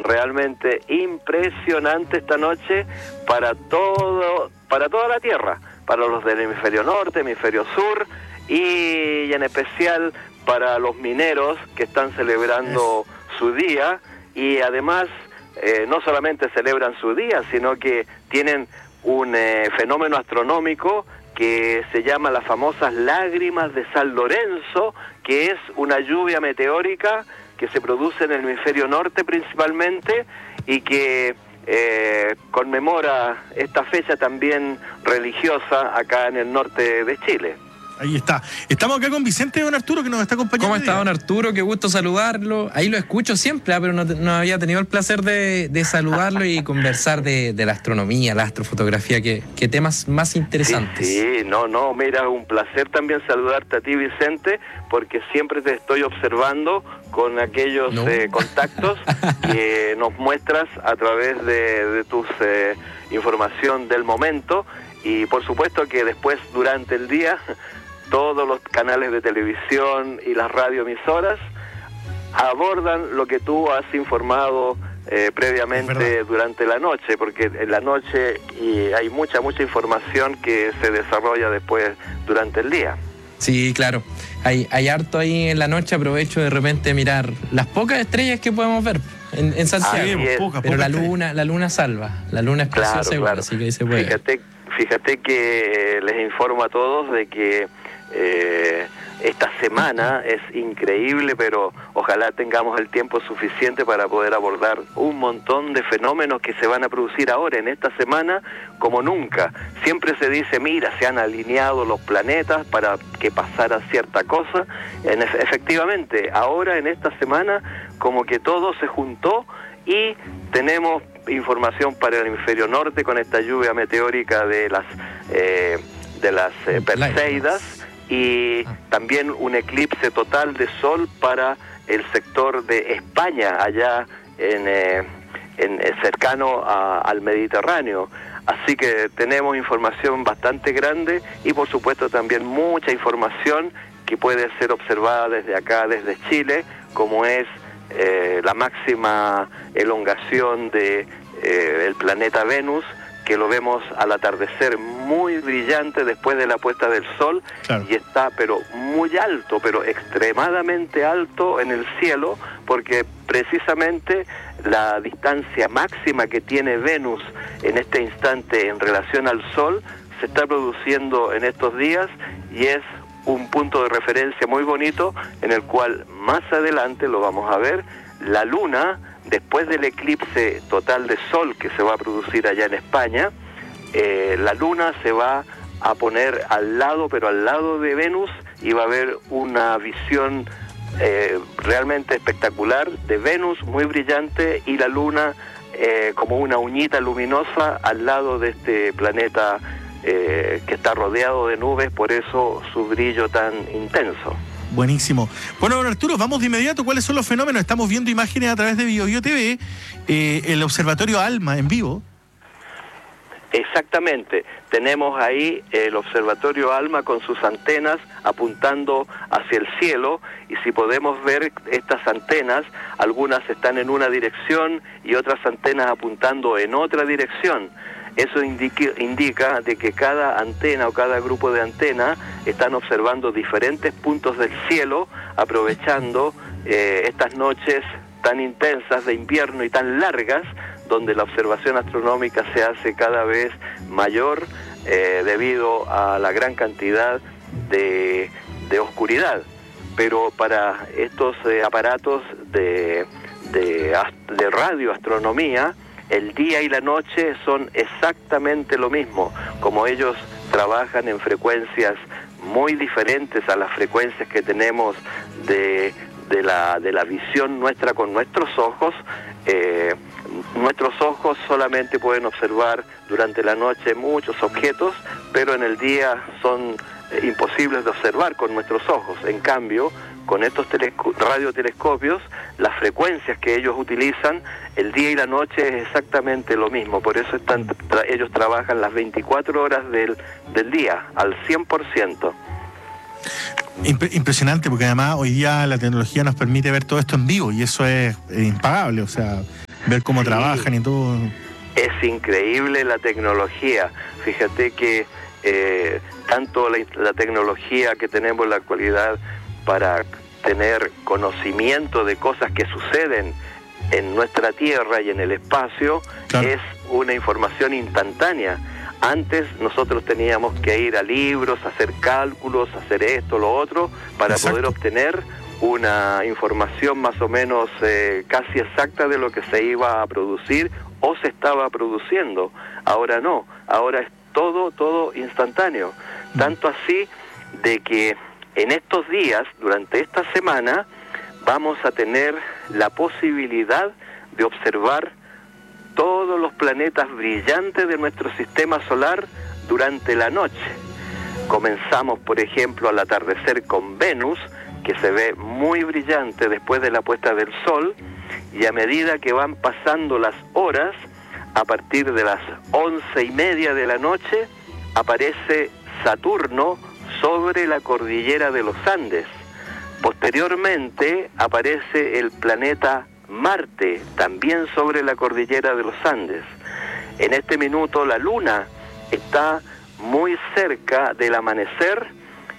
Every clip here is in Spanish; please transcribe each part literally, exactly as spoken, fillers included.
realmente impresionante esta noche para todo, para toda la Tierra, para los del hemisferio norte, hemisferio sur, y en especial para los mineros que están celebrando es. su día, y además eh, no solamente celebran su día, sino que tienen un eh, fenómeno astronómico que se llama las famosas lágrimas de San Lorenzo, que es una lluvia meteórica que se produce en el hemisferio norte principalmente y que eh, conmemora esta fecha también religiosa acá en el norte de Chile. Ahí está. Estamos acá con Vicente, don Arturo, que nos está acompañando. ¿Cómo está, don Arturo? Qué gusto saludarlo. Ahí lo escucho siempre, pero no, no había tenido el placer de, de saludarlo y conversar de, de la astronomía, la astrofotografía, que, que temas más interesantes. Sí, sí, no, no, mira, un placer también saludarte a ti, Vicente, porque siempre te estoy observando con aquellos no. eh, contactos que nos muestras a través de, de tus eh, información del momento, y por supuesto que después, durante el día, todos los canales de televisión y las radioemisoras abordan lo que tú has informado eh, previamente durante la noche, porque en la noche y hay mucha, mucha información que se desarrolla después durante el día. Sí, claro. Hay, hay harto ahí en la noche. Aprovecho de repente mirar las pocas estrellas que podemos ver en, en Santiago. Ah, poca, pero poca la luna, la luna salva. La luna es preciosa, claro, igual, claro. así que ahí se puede. Fíjate, fíjate que les informo a todos de que eh, esta semana es increíble, pero ojalá tengamos el tiempo suficiente para poder abordar un montón de fenómenos que se van a producir ahora en esta semana como nunca. Siempre se dice, mira, se han alineado los planetas para que pasara cierta cosa. En, efectivamente, ahora en esta semana como que todo se juntó y tenemos información para el hemisferio norte con esta lluvia meteórica de las eh, de las eh, Perseidas, y también un eclipse total de sol para el sector de España, allá en, eh, en eh, cercano a, al Mediterráneo. Así que tenemos información bastante grande y por supuesto también mucha información que puede ser observada desde acá, desde Chile, como es eh, la máxima elongación de eh, el planeta Venus, que lo vemos al atardecer muy brillante después de la puesta del sol, claro. Y está pero muy alto, pero extremadamente alto en el cielo, porque precisamente la distancia máxima que tiene Venus en este instante en relación al sol se está produciendo en estos días, y es un punto de referencia muy bonito en el cual más adelante lo vamos a ver. La luna, después del eclipse total de sol que se va a producir allá en España, eh, la luna se va a poner al lado, pero al lado de Venus, y va a haber una visión eh, realmente espectacular de Venus, muy brillante, y la luna eh, como una uñita luminosa al lado de este planeta eh, que está rodeado de nubes, por eso su brillo tan intenso. Buenísimo. Bueno, don Arturo, vamos de inmediato. ¿Cuáles son los fenómenos? Estamos viendo imágenes a través de BioBio T V, eh, el observatorio ALMA en vivo. Exactamente. Tenemos ahí el observatorio ALMA con sus antenas apuntando hacia el cielo, y si podemos ver estas antenas, algunas están en una dirección y otras antenas apuntando en otra dirección. Eso indica, indica de que cada antena o cada grupo de antenas están observando diferentes puntos del cielo, aprovechando eh, estas noches tan intensas de invierno y tan largas, donde la observación astronómica se hace cada vez mayor eh, debido a la gran cantidad de, de oscuridad. Pero para estos eh, aparatos de, de, de radioastronomía, el día y la noche son exactamente lo mismo. Como ellos trabajan en frecuencias muy diferentes a las frecuencias que tenemos de, de, la, de la visión nuestra con nuestros ojos, eh, nuestros ojos solamente pueden observar durante la noche muchos objetos, pero en el día son eh, imposibles de observar con nuestros ojos. En cambio, con estos telesco- radiotelescopios, las frecuencias que ellos utilizan, el día y la noche es exactamente lo mismo. Por eso están tra- ellos trabajan las veinticuatro horas del, del día, al cien por ciento. Impre- impresionante, porque además hoy día la tecnología nos permite ver todo esto en vivo, y eso es eh, impagable. O sea, ver cómo Sí. trabajan y todo. Es increíble la tecnología. Fíjate que eh, tanto la, la tecnología que tenemos en la actualidad para tener conocimiento de cosas que suceden en nuestra Tierra y en el espacio, Claro. es una información instantánea. Antes nosotros teníamos que ir a libros, hacer cálculos, hacer esto, lo otro, para Exacto. poder obtener una información más o menos eh, casi exacta de lo que se iba a producir o se estaba produciendo. Ahora no, ahora es todo, todo instantáneo. Tanto así de que en estos días, durante esta semana, vamos a tener la posibilidad de observar todos los planetas brillantes de nuestro sistema solar durante la noche. Comenzamos, por ejemplo, al atardecer con Venus, que se ve muy brillante después de la puesta del sol, y a medida que van pasando las horas, a partir de las once y media de la noche, aparece Saturno sobre la cordillera de los Andes. Posteriormente aparece el planeta Marte, también sobre la cordillera de los Andes. En este minuto la Luna está muy cerca del amanecer,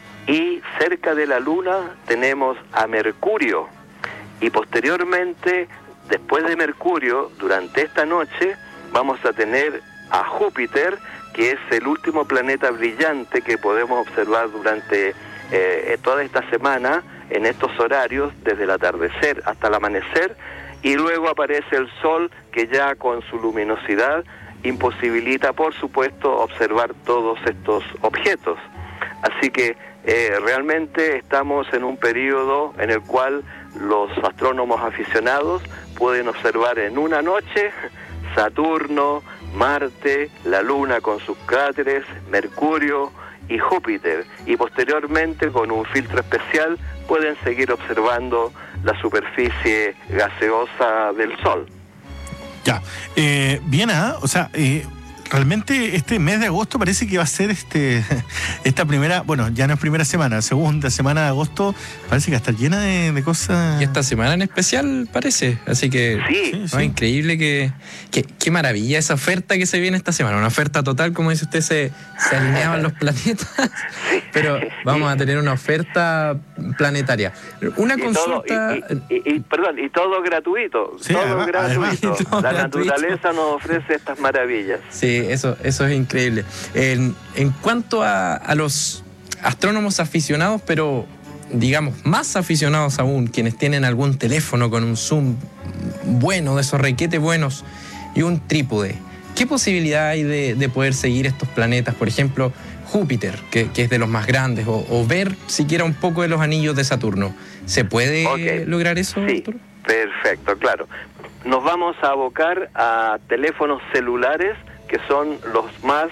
y cerca de la Luna tenemos a Mercurio, y posteriormente, después de Mercurio, durante esta noche, vamos a tener a Júpiter, que es el último planeta brillante que podemos observar durante eh, toda esta semana, en estos horarios, desde el atardecer hasta el amanecer, y luego aparece el Sol, que ya con su luminosidad imposibilita, por supuesto, observar todos estos objetos. Así que eh, realmente estamos en un periodo en el cual los astrónomos aficionados pueden observar en una noche Saturno, Marte, la Luna con sus cráteres, Mercurio y Júpiter, y posteriormente con un filtro especial pueden seguir observando la superficie gaseosa del Sol. Ya, eh, bien, ¿ah? O sea, eh, realmente este mes de agosto parece que va a ser este esta primera, bueno, ya no es primera semana, segunda semana de agosto, parece que va a estar llena de, de cosas. Y esta semana en especial parece, así que Sí, no, sí. increíble que, que qué maravilla esa oferta que se viene esta semana, una oferta total, como dice usted, se, se alineaban los planetas, pero vamos a tener una oferta planetaria. Una Y todo, consulta. y, y- y- perdón, y todo gratuito, Sí, todo además- gratuito. además, todo La gratuito. naturaleza nos ofrece estas maravillas. Sí, eso, eso es increíble. En, en cuanto a, a los astrónomos aficionados, pero digamos más aficionados aún, quienes tienen algún teléfono con un zoom bueno, de esos requetes buenos y un trípode, ¿qué posibilidad hay de, de poder seguir estos planetas? Por ejemplo, Júpiter, que, que es de los más grandes, o, o ver siquiera un poco de los anillos de Saturno. ¿Se puede Ok. lograr eso, Sí, Arturo? perfecto, claro. Nos vamos a abocar a teléfonos celulares, que son los más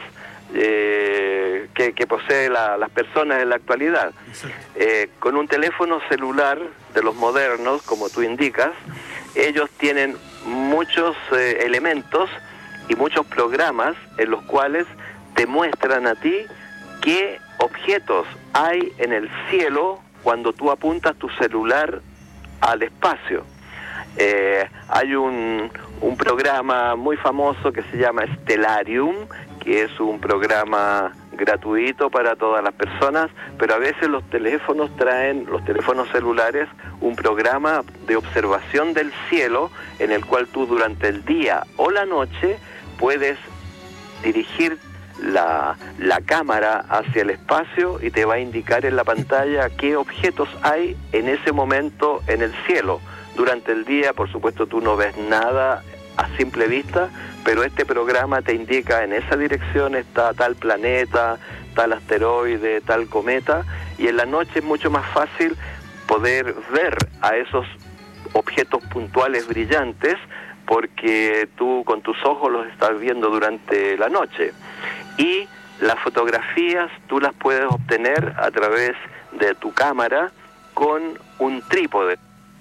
eh, que, que poseen la- las personas en la actualidad. Eh, con un teléfono celular de los modernos, como tú indicas, ellos tienen muchos eh, elementos y muchos programas en los cuales te muestran a ti qué objetos hay en el cielo cuando tú apuntas tu celular al espacio. Eh, hay un, un programa muy famoso que se llama Stellarium, que es un programa gratuito para todas las personas, pero a veces los teléfonos traen, los teléfonos celulares, un programa de observación del cielo en el cual tú durante el día o la noche puedes dirigir la, la cámara hacia el espacio y te va a indicar en la pantalla qué objetos hay en ese momento en el cielo. Durante el día, por supuesto, tú no ves nada a simple vista, pero este programa te indica en esa dirección está tal planeta, tal asteroide, tal cometa, y en la noche es mucho más fácil poder ver a esos objetos puntuales brillantes, porque tú con tus ojos los estás viendo durante la noche. Y las fotografías tú las puedes obtener a través de tu cámara con un trípode.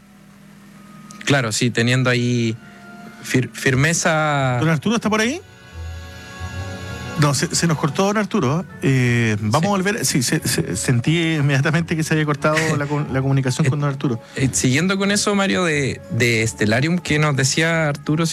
Claro, sí, teniendo ahí fir- firmeza. ¿Don Arturo está por ahí? No, se, se nos cortó don Arturo. Eh, vamos Sí. a volver. Sí, se- se- sentí inmediatamente que se había cortado la, com- la comunicación con don Arturo. Eh, siguiendo con eso, Mario, de, de Stellarium, que nos decía Arturo,